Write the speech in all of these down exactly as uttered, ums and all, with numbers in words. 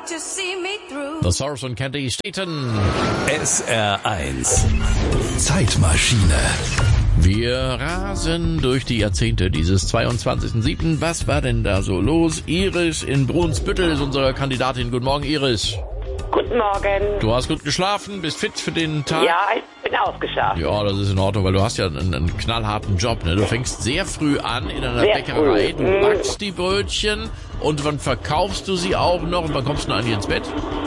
to see me through. The Source und Candy Staten. S R eins Zeitmaschine. Wir rasen durch die Jahrzehnte dieses zweiundzwanzigsten siebten Was war denn da so los? Iris in Brunsbüttel ist unsere Kandidatin. Guten Morgen, Iris. Guten Morgen. Du hast gut geschlafen, bist fit für den Tag? Ja, ich bin ausgeschlafen. Ja, das ist in Ordnung, weil du hast ja einen, einen knallharten Job, ne? Du fängst sehr früh an in einer Sehr Bäckerei, früh. du Mhm. backst die Brötchen und wann verkaufst du sie auch noch und wann kommst du eigentlich ins Bett?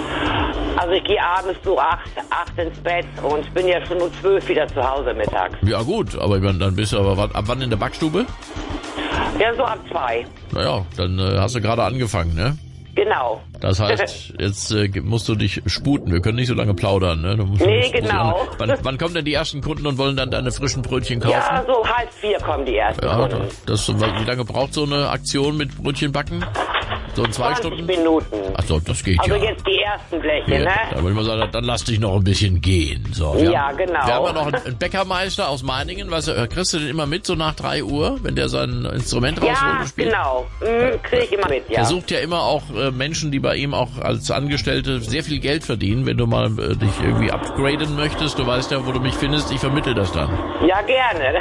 Also ich gehe abends so acht, acht ins Bett und bin ja schon um zwölf wieder zu Hause mittags. Ja gut, aber dann bist du aber wann- ab wann in der Backstube? Ja, so ab zwei. Naja, dann äh, hast du gerade angefangen, ne? Genau. Das heißt, jetzt äh, musst du dich sputen. Wir können nicht so lange plaudern, ne? Du musst, Nee, musst- genau. musst- Wann, wann kommen denn die ersten Kunden und wollen dann deine frischen Brötchen kaufen? Ja, so halb vier kommen die ersten Ja, Kunden. das, wie lange braucht so eine Aktion mit Brötchen backen? So in zwei zwanzig Stunden? Minuten. Ach so, das geht Also ja. jetzt die ersten Bleche, Ja, ne? dann würde ich mal sagen, dann lass dich noch ein bisschen gehen. So, wir Ja, haben, genau. Wir haben ja noch einen, einen Bäckermeister aus Meiningen. Weißt du, kriegst du den immer mit, so nach drei Uhr, wenn der sein Instrument rausholt Ja, und spielt? genau. Hm, kriege ich immer mit, ja. Er sucht ja immer auch äh, Menschen, die bei ihm auch als Angestellte sehr viel Geld verdienen. Wenn du mal äh, dich irgendwie upgraden möchtest, du weißt ja, wo du mich findest, ich vermittle das dann. Ja, gerne.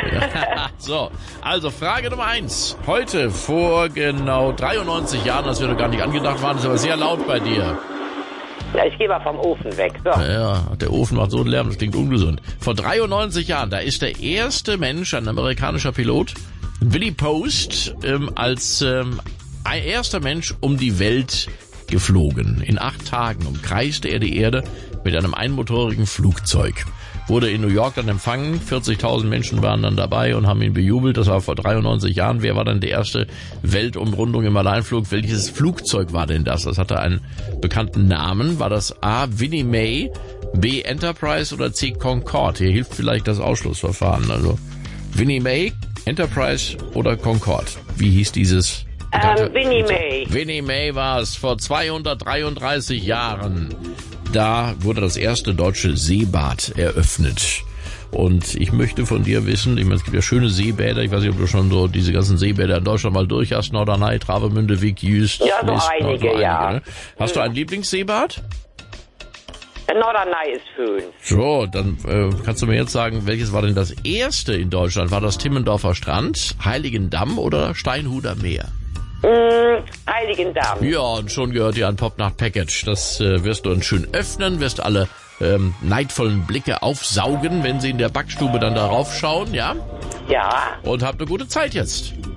So, also Frage Nummer eins. Heute vor genau dreiundneunzig Jahren, das wir doch gar nicht angedacht waren, ist aber sehr laut bei dir. Ja, ich gehe mal vom Ofen weg. So. Ja, der Ofen macht so einen Lärm, das klingt ungesund. Vor dreiundneunzig Jahren, da ist der erste Mensch, ein amerikanischer Pilot, Willie Post, ähm, als ähm, ein erster Mensch um die Welt geflogen. In acht Tagen umkreiste er die Erde mit einem einmotorigen Flugzeug. Wurde in New York dann empfangen, vierzigtausend Menschen waren dann dabei und haben ihn bejubelt. Das war vor dreiundneunzig Jahren. Wer war dann die erste Weltumrundung im Alleinflug? Welches Flugzeug war denn das? Das hatte einen bekannten Namen. War das A. Winnie May, B. Enterprise oder C. Concorde? Hier hilft vielleicht das Ausschlussverfahren. Also Winnie May, Enterprise oder Concorde? Wie hieß dieses? Ähm, Winnie May. Winnie May war es vor zweihundertdreiunddreißig Jahren. Da wurde das erste deutsche Seebad eröffnet. Und ich möchte von dir wissen, ich meine, es gibt ja schöne Seebäder, ich weiß nicht, ob du schon so diese ganzen Seebäder in Deutschland mal durch hast, Norderney, Travemünde, Wick, Jüst. Ja, so List, einige, so ja. Ne? Hast du ein Lieblingsseebad? Norderney ist schön. So, dann äh, kannst du mir jetzt sagen, welches war denn das erste in Deutschland? War das Timmendorfer Strand, Heiligendamm oder Steinhuder Meer? Hm, Heiligendamm. Ja, und schon gehört dir ein Popnacht-Package. Das äh, wirst du dann schön öffnen, wirst alle ähm, neidvollen Blicke aufsaugen, wenn sie in der Backstube dann darauf schauen, ja? Ja. Und habt eine gute Zeit jetzt.